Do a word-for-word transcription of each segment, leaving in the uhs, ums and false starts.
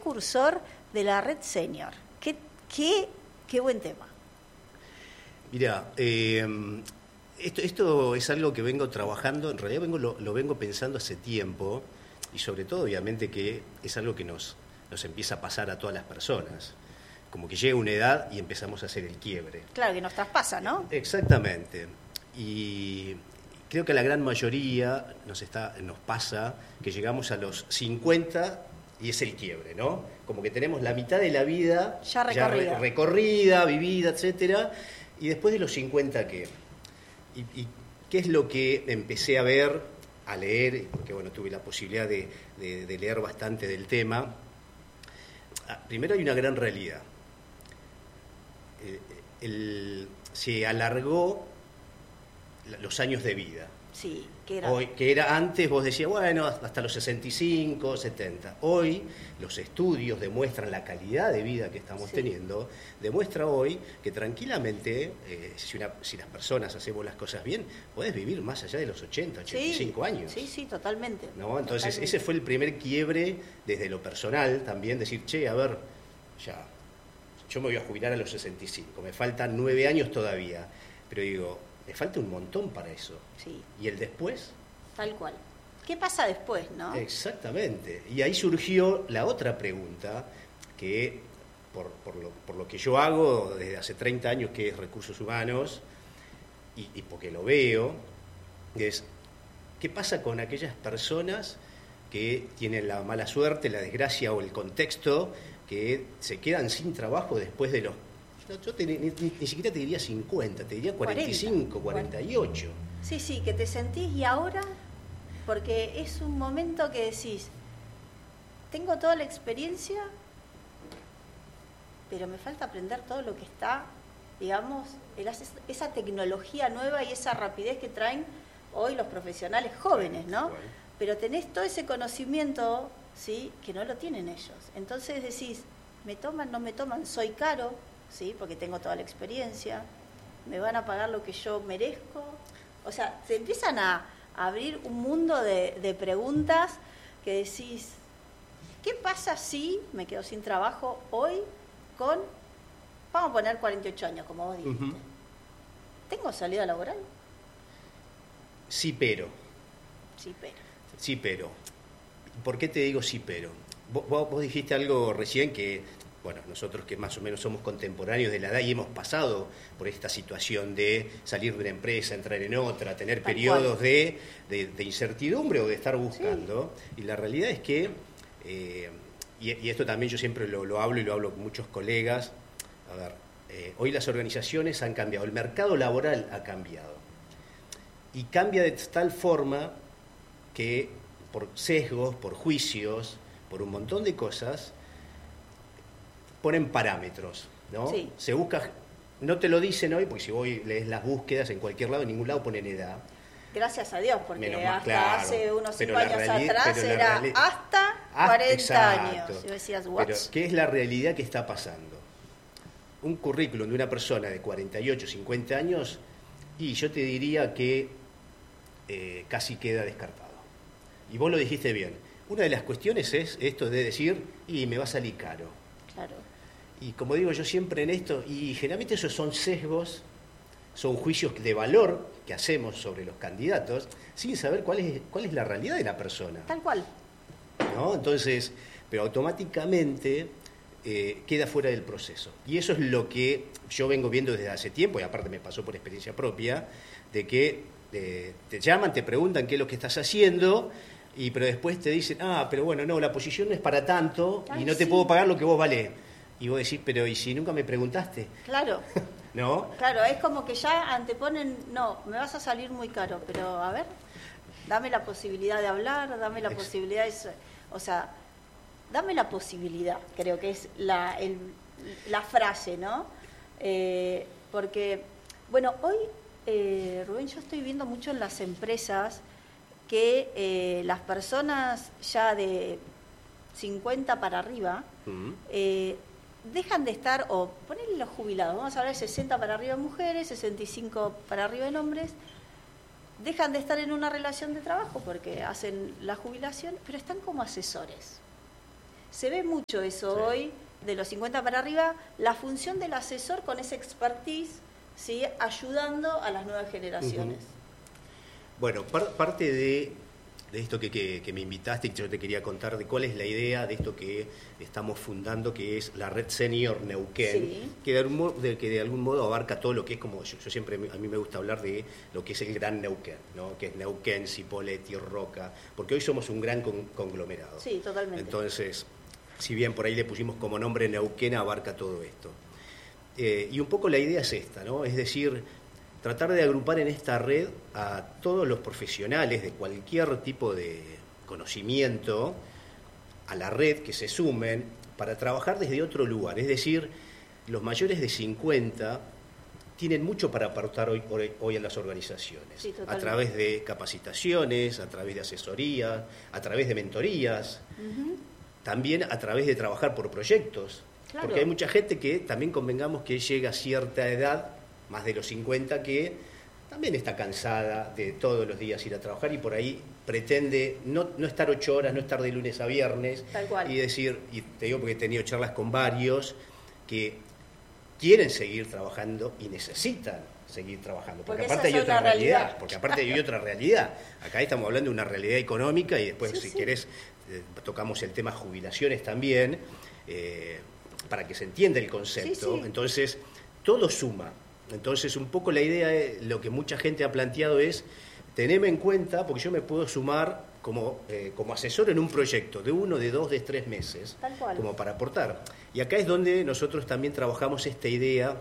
precursor de la red senior. Qué, qué, qué buen tema. Mira, eh, esto, esto es algo que vengo trabajando, en realidad vengo, lo, lo vengo pensando hace tiempo, y sobre todo obviamente que es algo que nos, nos empieza a pasar a todas las personas. Como que llega una edad y empezamos a hacer el quiebre. Claro, que nos traspasa, ¿no? Exactamente. Y creo que a la gran mayoría nos está, nos pasa que llegamos a los cincuenta y es el quiebre, ¿no? Como que tenemos la mitad de la vida ya recorrida, ya re, recorrida vivida, etcétera. Y después de los cincuenta, ¿qué? Y, y qué es lo que empecé a ver, a leer, porque bueno, tuve la posibilidad de, de, de leer bastante del tema. Primero hay una gran realidad. El, se alargó los años de vida. Sí, que era... Hoy, que era antes, vos decías, bueno, hasta los sesenta y cinco, setenta. Hoy los estudios demuestran la calidad de vida que estamos sí. teniendo, demuestra hoy que tranquilamente, eh, si, una, si las personas hacemos las cosas bien, podés vivir más allá de los ochenta, ochenta y cinco sí, años. Sí, sí, totalmente. ¿No? Entonces, totalmente. Ese fue el primer quiebre desde lo personal también, decir, che, a ver, ya, yo me voy a jubilar a los sesenta y cinco, me faltan nueve años todavía, pero digo, me falta un montón para eso. Sí. ¿Y el después? Tal cual. ¿Qué pasa después, no? Exactamente. Y ahí surgió la otra pregunta, que por, por, lo, por lo que yo hago desde hace treinta años, que es recursos humanos, y, y porque lo veo, es, ¿qué pasa con aquellas personas que tienen la mala suerte, la desgracia o el contexto, que se quedan sin trabajo después de los... Yo te, ni, ni, ni siquiera te diría cincuenta, te diría cuarenta y cinco, cuarenta y ocho. Sí, sí, que te sentís y ahora, porque es un momento que decís, tengo toda la experiencia, pero me falta aprender todo lo que está, digamos, esa tecnología nueva y esa rapidez que traen hoy los profesionales jóvenes, ¿no? Bueno. Pero tenés todo ese conocimiento, ¿sí?, que no lo tienen ellos. Entonces decís, ¿me toman, no me toman? ¿Soy caro? ¿Sí? Porque tengo toda la experiencia, me van a pagar lo que yo merezco. O sea, se empiezan a abrir un mundo de, de preguntas que decís, ¿qué pasa si me quedo sin trabajo hoy con, vamos a poner cuarenta y ocho años, como vos dijiste? Uh-huh. ¿Tengo salida laboral? Sí, pero. Sí, pero. Sí, pero. ¿Por qué te digo sí, pero? Vos, vos dijiste algo recién que... Bueno, nosotros que más o menos somos contemporáneos de la edad y hemos pasado por esta situación de salir de una empresa, entrar en otra, tener Tal periodos de, de, de incertidumbre o de estar buscando. Sí. Y la realidad es que, eh, y, y esto también yo siempre lo, lo hablo y lo hablo con muchos colegas, a ver, eh, hoy las organizaciones han cambiado, el mercado laboral ha cambiado. Y cambia de tal forma que por sesgos, por juicios, por un montón de cosas... ponen parámetros, ¿no? Sí. Se busca, no te lo dicen hoy, porque si vos lees las búsquedas en cualquier lado, en ningún lado ponen edad. Gracias a Dios, porque Menos hasta más, claro, hace unos cinco reali- años atrás era reali- hasta ah, cuarenta exacto. años. Y decías, ¿what? Pero, ¿qué es la realidad que está pasando? Un currículum de una persona de cuarenta y ocho, cincuenta años, y yo te diría que eh, casi queda descartado. Y vos lo dijiste bien. Una de las cuestiones es esto de decir, y me va a salir caro. Claro. Y como digo yo siempre en esto, y generalmente esos son sesgos, son juicios de valor que hacemos sobre los candidatos, sin saber cuál es, cuál es la realidad de la persona. Tal cual. ¿No? Entonces, pero automáticamente eh, queda fuera del proceso. Y eso es lo que yo vengo viendo desde hace tiempo, y aparte me pasó por experiencia propia, de que eh, te llaman, te preguntan qué es lo que estás haciendo, y pero después te dicen, ah, pero bueno, no, la posición no es para tanto, Ay, y no te sí. puedo pagar lo que vos valés. Y vos decís, pero ¿y si nunca me preguntaste? Claro. ¿No? Claro, es como que ya anteponen, no, me vas a salir muy caro, pero a ver, dame la posibilidad de hablar, dame la Ex- posibilidad de... O sea, dame la posibilidad, creo que es la, el, la frase, ¿no? Eh, porque, bueno, hoy, eh, Rubén, yo estoy viendo mucho en las empresas que eh, las personas ya de cincuenta para arriba... Uh-huh. eh, dejan de estar, o ponerle los jubilados, vamos a hablar de sesenta para arriba mujeres, sesenta y cinco para arriba en hombres, dejan de estar en una relación de trabajo porque hacen la jubilación, pero están como asesores. se ve mucho eso sí. hoy, de los cincuenta para arriba, la función del asesor con esa expertise, ¿sí? ayudando a las nuevas generaciones. Uh-huh. Bueno, par- parte de, de esto que, que, que me invitaste y que yo te quería contar, de cuál es la idea de esto que estamos fundando, que es la Red Senior Neuquén, sí. que, de algún modo, de, que de algún modo abarca todo lo que es, como yo, yo siempre, a mí me gusta hablar de lo que es el Gran Neuquén, ¿no? Que es Neuquén, Cipolletti, Roca, porque hoy somos un gran con, conglomerado. Sí, totalmente. Entonces, si bien por ahí le pusimos como nombre Neuquén, abarca todo esto. Eh, y un poco la idea es esta, ¿no? Es decir, tratar de agrupar en esta red a todos los profesionales de cualquier tipo de conocimiento a la red, que se sumen para trabajar desde otro lugar. Es decir, los mayores de cincuenta tienen mucho para aportar hoy, hoy, hoy en las organizaciones, sí, a través de capacitaciones, a través de asesorías, a través de mentorías, uh-huh. también a través de trabajar por proyectos, claro. porque hay mucha gente que también convengamos que llega a cierta edad, más de los cincuenta, que también está cansada de todos los días ir a trabajar y por ahí pretende no, no estar ocho horas, no estar de lunes a viernes. Tal cual. Y decir, y te digo porque he tenido charlas con varios que quieren seguir trabajando y necesitan seguir trabajando, porque, porque aparte hay otra realidad, realidad, porque aparte hay otra realidad. Acá estamos hablando de una realidad económica y después, sí, si sí. querés, eh, tocamos el tema jubilaciones también, eh, para que se entienda el concepto. Sí, sí. Entonces, todo suma. Entonces, un poco la idea, es, lo que mucha gente ha planteado es, teneme en cuenta, porque yo me puedo sumar como, eh, como asesor en un proyecto de uno, de dos, de tres meses, Tal cual. como para aportar. Y acá es donde nosotros también trabajamos esta idea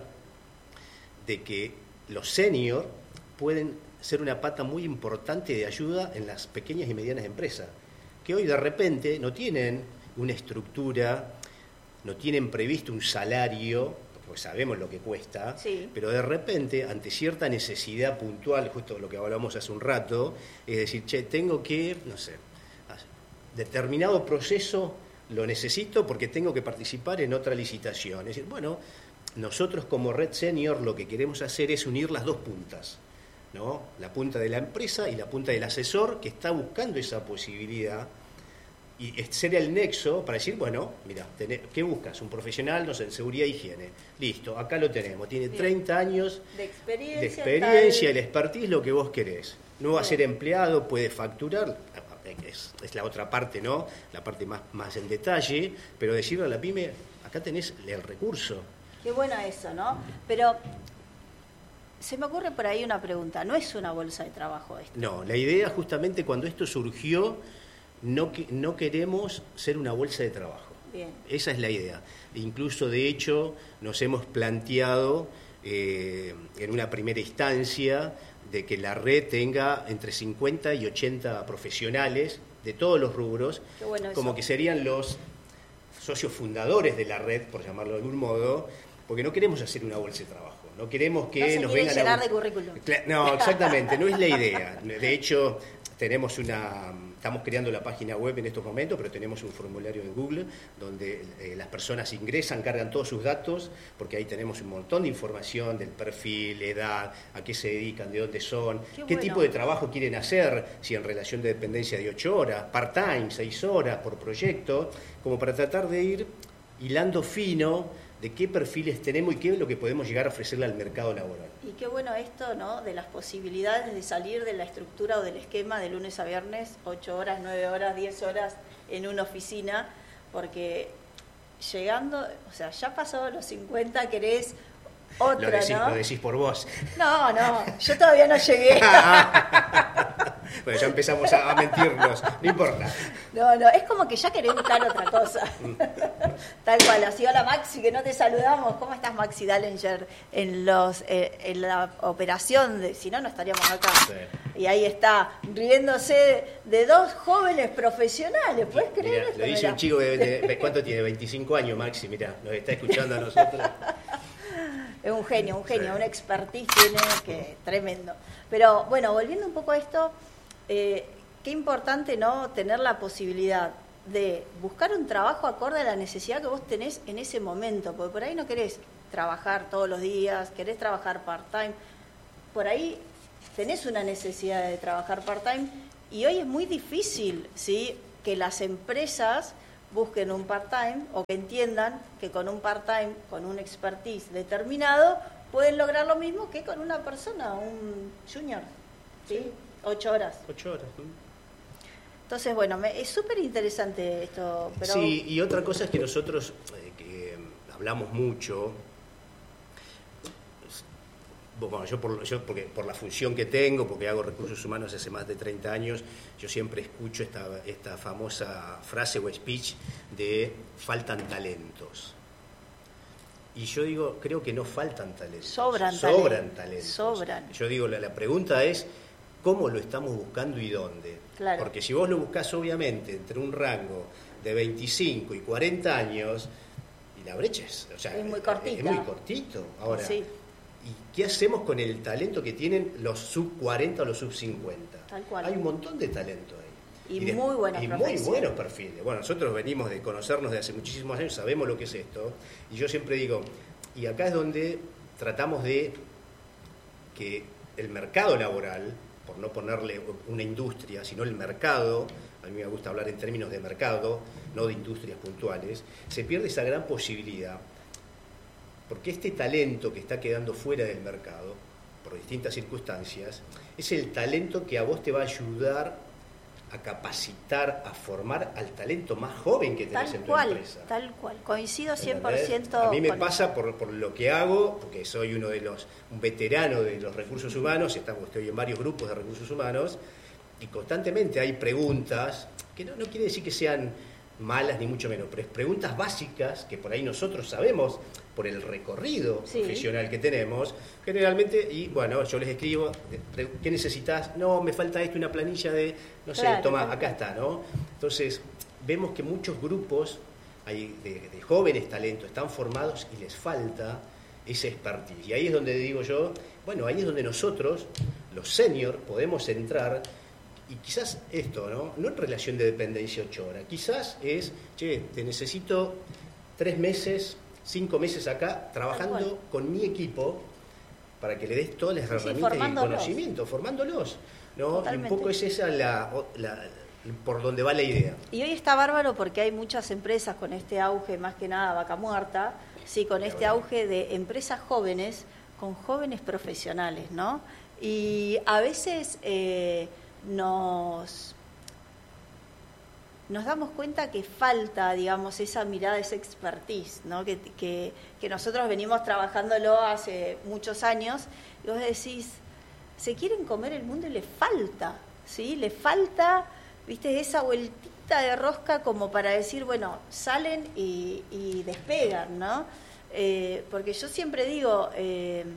de que los senior pueden ser una pata muy importante de ayuda en las pequeñas y medianas empresas, que hoy de repente no tienen una estructura, no tienen previsto un salario, pues sabemos lo que cuesta, sí. pero de repente, ante cierta necesidad puntual, justo lo que hablamos hace un rato, es decir, che, tengo que, no sé, determinado proceso lo necesito porque tengo que participar en otra licitación. Es decir, bueno, nosotros como Red Senior lo que queremos hacer es unir las dos puntas, ¿no? La punta de la empresa y la punta del asesor que está buscando esa posibilidad. Y ser el nexo para decir, bueno, mira, ¿qué buscas? Un profesional, no sé, en seguridad e higiene. Listo, acá lo tenemos. Tiene Bien. treinta años de experiencia, de experiencia tal... el expertise, lo que vos querés. No va Bien. a ser empleado, puede facturar, es, es la otra parte, ¿no? La parte más, más en detalle, pero decirle a la pyme, acá tenés el recurso. Qué bueno eso, ¿no? Pero se me ocurre por ahí una pregunta, ¿no es una bolsa de trabajo esto? No, la idea justamente cuando esto surgió, No, no queremos ser una bolsa de trabajo. Bien. Esa es la idea. Incluso, de hecho, nos hemos planteado eh, en una primera instancia de que la red tenga entre cincuenta y ochenta profesionales de todos los rubros, Qué bueno como eso. que serían los socios fundadores de la red, por llamarlo de algún modo, porque no queremos hacer una bolsa de trabajo. No queremos que no se nos vengan vengan a de currículum. No, exactamente, no es la idea. De hecho, tenemos una, estamos creando la página web en estos momentos, pero tenemos un formulario en Google donde eh, las personas ingresan, cargan todos sus datos, porque ahí tenemos un montón de información del perfil, edad, a qué se dedican, de dónde son, qué, qué bueno. tipo de trabajo quieren hacer, si en relación de dependencia de ocho horas, part-time, seis horas por proyecto, como para tratar de ir hilando fino de qué perfiles tenemos y qué es lo que podemos llegar a ofrecerle al mercado laboral. Y qué bueno esto, ¿no? De las posibilidades de salir de la estructura o del esquema de lunes a viernes, ocho horas, nueve horas, diez horas en una oficina, porque llegando, o sea, ya pasó los cincuenta, querés otra, lo decís, ¿no? Lo decís por vos. No, no, yo todavía no llegué. Bueno, ya empezamos a, a mentirnos, no importa. No, no, es como que ya querés buscar otra cosa. Tal cual, así, hola Maxi, que no te saludamos. ¿Cómo estás, Maxi Dallinger? En los eh, en la operación, de, si no, no estaríamos acá. Sí. Y ahí está, riéndose de dos jóvenes profesionales, ¿puedes creer mirá, esto? Lo dice mirá. Un chico de, de, de, ¿cuánto tiene? veinticinco años, Maxi, mirá, nos está escuchando a nosotros. Es un genio, un genio, sí. Un expertise tiene que tremendo. Pero bueno, volviendo un poco a esto, eh, qué importante, ¿no? Tener la posibilidad de buscar un trabajo acorde a la necesidad que vos tenés en ese momento, porque por ahí no querés trabajar todos los días, querés trabajar part-time, por ahí tenés una necesidad de trabajar part-time y hoy es muy difícil, ¿sí? Que las empresas busquen un part-time o que entiendan que con un part-time, con un expertise determinado, pueden lograr lo mismo que con una persona, un junior, ¿sí? Sí. Ocho horas. Ocho horas. ¿Sí? Entonces, bueno, me, es súper interesante esto. Pero... Sí, y otra cosa es que nosotros, eh, que hablamos mucho, bueno, yo, por, yo porque por la función que tengo, porque hago recursos humanos hace más de treinta años, yo siempre escucho esta, esta famosa frase o speech de faltan talentos. Y yo digo, creo que no faltan talentos. Sobran, Sobran talentos. talentos. Sobran. Yo digo, la, la pregunta es, ¿cómo lo estamos buscando y dónde? Claro. Porque si vos lo buscás, obviamente, entre un rango de veinticinco y cuarenta años, y la brecha es, o sea, es muy cortita. Es muy cortito. Ahora, sí. ¿y qué hacemos con el talento que tienen los sub cuarenta o los sub cincuenta? Tal cual. Hay un montón de talento ahí. Y, y de, muy buenos Y muy buenos perfiles. Bueno, nosotros venimos de conocernos de hace muchísimos años, sabemos lo que es esto. Y yo siempre digo, y acá es donde tratamos de que el mercado laboral, por no ponerle una industria, sino el mercado, a mí me gusta hablar en términos de mercado, no de industrias puntuales, se pierde esa gran posibilidad, porque este talento que está quedando fuera del mercado, por distintas circunstancias, es el talento que a vos te va a ayudar a capacitar, a formar al talento más joven que tenés tal en tu cual, empresa. Tal cual, coincido cien por ciento. A mí me con pasa por, por lo que hago, porque soy uno de los, un veterano de los recursos humanos, estamos, estoy en varios grupos de recursos humanos, y constantemente hay preguntas, que no, no quiere decir que sean malas ni mucho menos, pero es preguntas básicas que por ahí nosotros sabemos por el recorrido sí. profesional que tenemos, generalmente, y bueno, yo les escribo, ¿qué necesitas? No, me falta esto, una planilla de, no sé, claro, toma, claro. acá está, ¿no? Entonces, vemos que muchos grupos hay de, de jóvenes talentos están formados y les falta ese expertise. Y ahí es donde digo yo, bueno, ahí es donde nosotros, los seniors, podemos entrar. Y quizás esto, ¿no? No en relación de dependencia ocho horas. Quizás es, che, te necesito tres meses, cinco meses acá, trabajando con mi equipo para que le des todas las sí, herramientas y el conocimiento, formándolos, ¿no? Y un poco es esa la, la, por donde va la idea. Y hoy está bárbaro porque hay muchas empresas con este auge, más que nada vaca muerta, sí, con este auge de empresas jóvenes, con jóvenes profesionales, ¿no? Y a veces... Eh, Nos, nos damos cuenta que falta, digamos, esa mirada, esa expertise, ¿no? que, que, que nosotros venimos trabajándolo hace muchos años, y vos decís, se quieren comer el mundo y le falta, ¿sí? Le falta, viste, esa vueltita de rosca como para decir, bueno, salen y, y despegan, ¿no? Eh, porque yo siempre digo... Eh,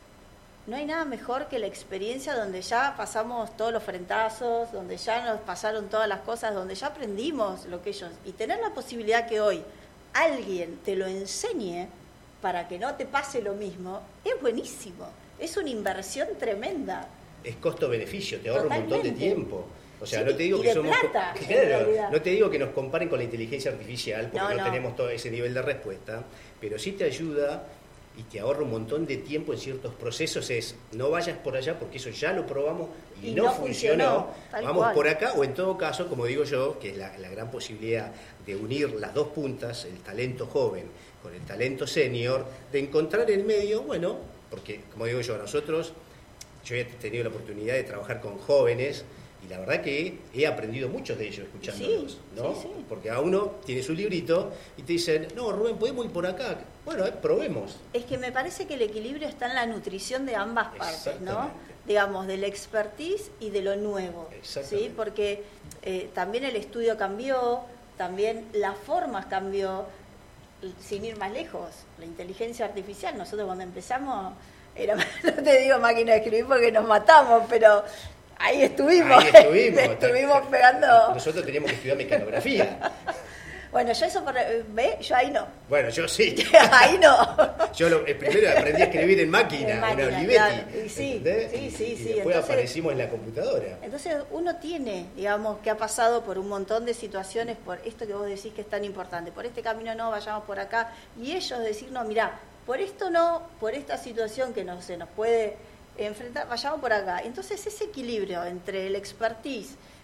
No hay nada mejor que la experiencia donde ya pasamos todos los frentazos, donde ya nos pasaron todas las cosas, donde ya aprendimos lo que ellos... Y tener la posibilidad que hoy alguien te lo enseñe para que no te pase lo mismo, es buenísimo. Es una inversión tremenda. Es costo-beneficio, te ahorra un montón de tiempo. O sea, sí, no te digo y que de somos... plata, claro, no te digo que nos comparen con la inteligencia artificial, porque no, no, no tenemos todo ese nivel de respuesta, pero sí te ayuda... y te ahorra un montón de tiempo en ciertos procesos, es no vayas por allá porque eso ya lo probamos y, y no, no funcionó, funcionó vamos cual. por acá, o en todo caso, como digo yo, que es la, la gran posibilidad de unir las dos puntas, el talento joven con el talento senior, de encontrar el medio, bueno, porque como digo yo, nosotros, yo he tenido la oportunidad de trabajar con jóvenes, y la verdad que he aprendido muchos de ellos escuchándolos, sí, ¿no? Sí, sí. Porque a uno tiene su librito y te dicen, no, Rubén, podemos ir por acá. Bueno, eh, probemos. Es que me parece que el equilibrio está en la nutrición de ambas partes, ¿no? Digamos, del expertise y de lo nuevo, ¿sí? Porque eh, también el estudio cambió, también las formas cambió, sin ir más lejos. La inteligencia artificial, nosotros cuando empezamos, era, no te digo máquina de escribir porque nos matamos, pero... Ahí estuvimos, Ahí estuvimos, estuvimos pegando. Nosotros teníamos que estudiar mecanografía. Bueno, yo eso, por, ¿ve? Yo ahí no. Bueno, yo sí. Ahí no. Yo lo, primero aprendí a escribir en máquina, en, máquina, en Olivetti. Claro. Sí, sí, sí, y, sí. Y después entonces, aparecimos en la computadora. Entonces uno tiene, digamos, que ha pasado por un montón de situaciones, por esto que vos decís que es tan importante, por este camino no, vayamos por acá, y ellos decir, no, mirá, por esto no, por esta situación que no se nos puede... enfrentar, vayamos por acá. Entonces ese equilibrio entre el expertise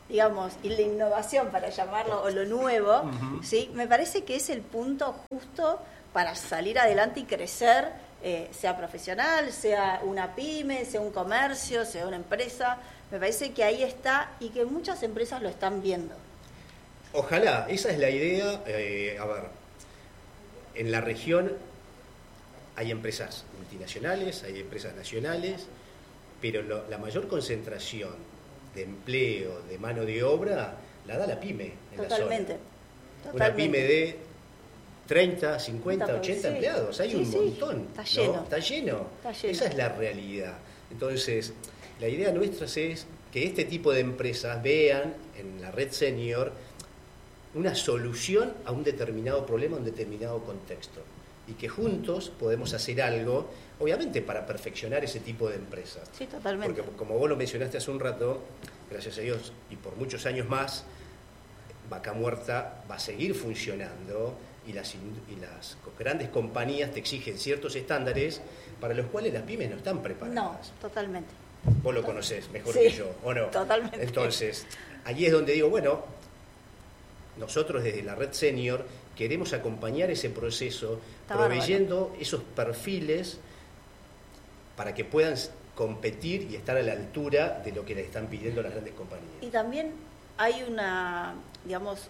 digamos, y la innovación, para llamarlo, o lo nuevo, uh-huh. ¿sí? Me parece que es el punto justo para salir adelante y crecer, eh, sea profesional, sea una pyme, sea un comercio, sea una empresa. Me parece que ahí está y que muchas empresas lo están viendo. Ojalá, esa es la idea. Eh, a ver, en la región hay empresas multinacionales, hay empresas nacionales, pero lo, la mayor concentración de empleo, de mano de obra, la da la pyme en Totalmente. la zona. Totalmente. Una pyme de treinta, cincuenta, ochenta sí. empleados, hay sí, un sí. montón. Está lleno. ¿no? Está lleno. Está lleno. Esa es la realidad. Entonces, la idea nuestra es que este tipo de empresas vean en la red senior una solución a un determinado problema, a un determinado contexto. Y que juntos podemos hacer algo, obviamente, para perfeccionar ese tipo de empresas. Sí, totalmente. Porque como vos lo mencionaste hace un rato, gracias a Dios, y por muchos años más, Vaca Muerta va a seguir funcionando y las, y las grandes compañías te exigen ciertos estándares para los cuales las pymes no están preparadas. No, totalmente. Vos lo conocés mejor sí, que yo, ¿o no? Totalmente. Entonces, allí es donde digo, bueno, nosotros desde la Red Senior queremos acompañar ese proceso, Está proveyendo bárbaro. esos perfiles para que puedan competir y estar a la altura de lo que les están pidiendo las grandes compañías. Y también hay una, digamos,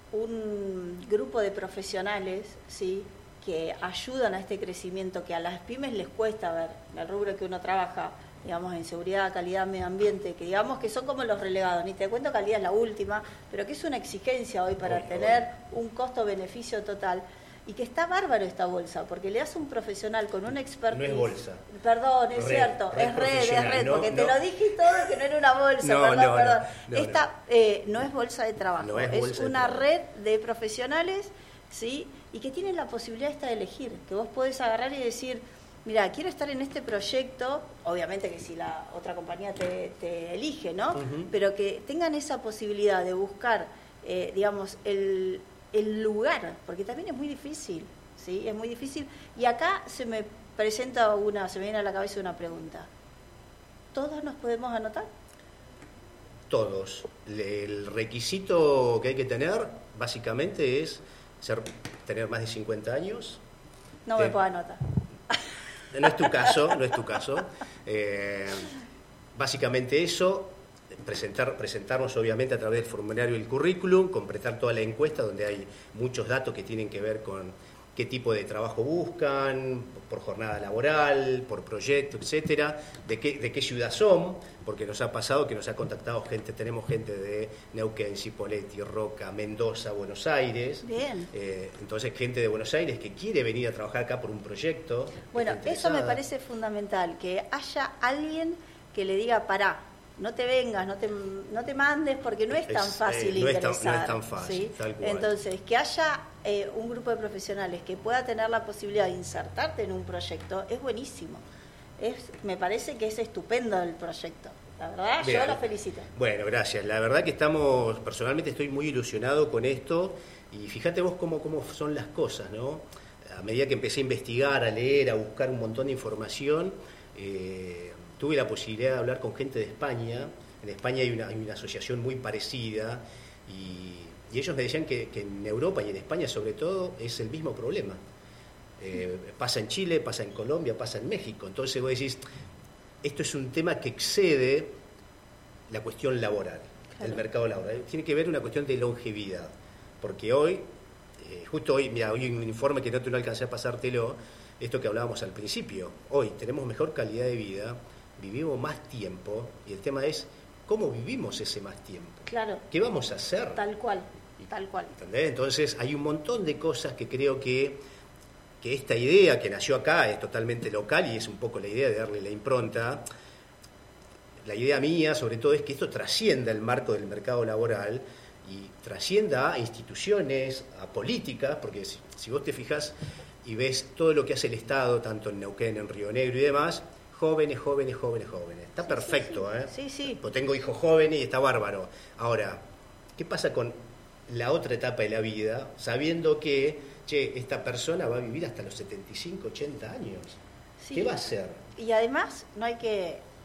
un grupo de profesionales, ¿sí?, que ayudan a este crecimiento que a las pymes les cuesta ver, en el rubro que uno trabaja, digamos, en seguridad, calidad, medio ambiente, que digamos que son como los relegados, ni te cuento calidad es la última, pero que es una exigencia hoy para Oye, tener oye. un costo-beneficio total, y que está bárbaro esta bolsa, porque le das un profesional con una expertise. No es bolsa. Perdón, es red, cierto, red es red, es red, no, porque no. te lo dije y todo que no era una bolsa, no, perdón, no, perdón. No, no, esta no. Eh, no es bolsa de trabajo, No es, es bolsa una de red de profesionales, ¿sí?, y que tienen la posibilidad esta de elegir, que vos podés agarrar y decir, mira, quiero estar en este proyecto, obviamente que si la otra compañía te, te elige, ¿no? Uh-huh. Pero que tengan esa posibilidad de buscar, eh, digamos, el, el lugar, porque también es muy difícil, ¿sí? Es muy difícil. Y acá se me presenta una, se me viene a la cabeza una pregunta. ¿Todos nos podemos anotar? Todos. El requisito que hay que tener, básicamente, es ser, tener más de cincuenta años. No de, me puedo anotar. No es tu caso, no es tu caso. Eh, básicamente eso, presentar, presentarnos obviamente a través del formulario del currículum, completar toda la encuesta donde hay muchos datos que tienen que ver con qué tipo de trabajo buscan, por jornada laboral, por proyecto, etcétera, de qué, de qué ciudad son, porque nos ha pasado que nos ha contactado gente, tenemos gente de Neuquén, Cipolletti, Roca, Mendoza, Buenos Aires. Bien. Eh, entonces gente de Buenos Aires que quiere venir a trabajar acá por un proyecto. Bueno, eso me parece fundamental, que haya alguien que le diga, pará, no te vengas, no te, no te mandes, porque no es tan fácil eh, no ingresar. Es tan, no es tan fácil, ¿sí? Tal cual. Entonces, que haya eh, un grupo de profesionales que pueda tener la posibilidad de insertarte en un proyecto es buenísimo. Es, me parece que es estupendo el proyecto. La verdad, Bien. Yo lo felicito. Bueno, gracias. La verdad que estamos, personalmente estoy muy ilusionado con esto y fíjate vos cómo, cómo son las cosas, ¿no? A medida que empecé a investigar, a leer, a buscar un montón de información, eh, tuve la posibilidad de hablar con gente de España. En España hay una, hay una asociación muy parecida y, y ellos me decían que, que en Europa y en España sobre todo es el mismo problema. Eh, pasa en Chile, pasa en Colombia, pasa en México. Entonces vos decís, esto es un tema que excede la cuestión laboral, claro. El mercado laboral. Tiene que ver una cuestión de longevidad. Porque hoy, eh, justo hoy, mira, hoy hay un informe que no te lo alcancé a pasártelo, esto que hablábamos al principio. Hoy tenemos mejor calidad de vida, vivimos más tiempo y el tema es cómo vivimos ese más tiempo. Claro. ¿Qué vamos a hacer? Tal cual, tal cual. ¿Entendés? Entonces hay un montón de cosas que creo que, que esta idea que nació acá es totalmente local y es un poco la idea de darle la impronta. La idea mía, sobre todo, es que esto trascienda el marco del mercado laboral y trascienda a instituciones, a políticas, porque si, si vos te fijas y ves todo lo que hace el Estado, tanto en Neuquén, en Río Negro y demás, jóvenes, jóvenes, jóvenes, jóvenes. Está sí, perfecto, sí, ¿eh? Sí, sí. Pues tengo hijos jóvenes y está bárbaro. Ahora, ¿qué pasa con la otra etapa de la vida, sabiendo que, che, esta persona va a vivir hasta los setenta y cinco, ochenta años? Sí. ¿Qué va a hacer? Y además, no hay que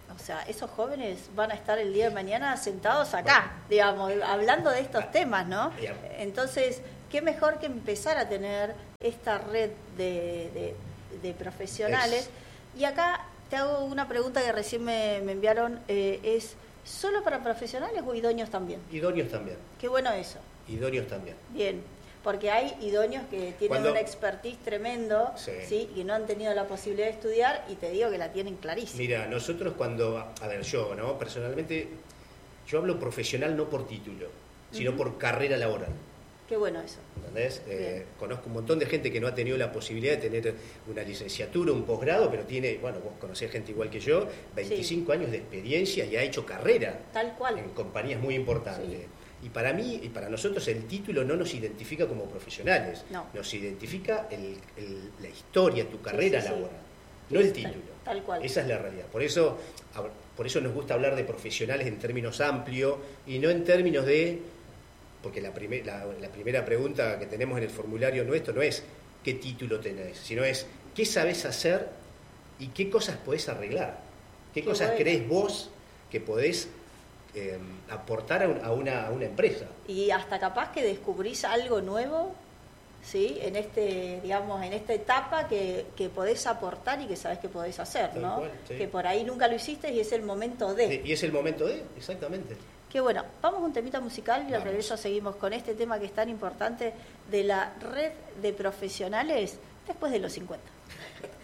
o sea, esos jóvenes van a estar el día de mañana sentados acá, bueno, digamos, hablando de estos temas, ¿no? Entonces, qué mejor que empezar a tener esta red de, de, de profesionales. Es. Y acá te hago una pregunta que recién me, me enviaron, eh, es ¿solo para profesionales o idóneos también? Idóneos también. Qué bueno eso. Idóneos también. Bien, porque hay idóneos que tienen Cuando... un expertise tremendo, sí. ¿sí? Y no han tenido la posibilidad de estudiar, y te digo que la tienen clarísima. Mira, nosotros cuando, a ver, yo, ¿no? Personalmente, yo hablo profesional no por título, sino uh-huh. por carrera laboral. Qué bueno eso. ¿Entendés? Eh, conozco un montón de gente que no ha tenido la posibilidad de tener una licenciatura, un posgrado, pero tiene, bueno, vos conocés gente igual que yo, veinticinco sí. años de experiencia y ha hecho carrera. Tal cual. En compañías muy importantes. Sí. Y para mí, y para nosotros, el título no nos identifica como profesionales. No. Nos identifica el, el, la historia, tu carrera sí, sí, laboral, sí. no el título. Tal, tal cual. Esa es la realidad. Por eso, por eso nos gusta hablar de profesionales en términos amplios y no en términos de... Porque la, primer, la, la primera pregunta que tenemos en el formulario nuestro no es qué título tenés, sino es qué sabés hacer y qué cosas podés arreglar. ¿Qué, qué cosas bueno. crees vos que podés eh, aportar a, un, a, una, a una empresa? Y hasta capaz que descubrís algo nuevo, ¿sí? En este, digamos, en esta etapa que, que podés aportar y que sabés que podés hacer, Tal ¿no? Cual, sí. Que por ahí nunca lo hiciste y es el momento de. Y es el momento de, exactamente. Qué bueno, vamos a un temita musical y al regreso seguimos con este tema que es tan importante de la red de profesionales después de los cincuenta.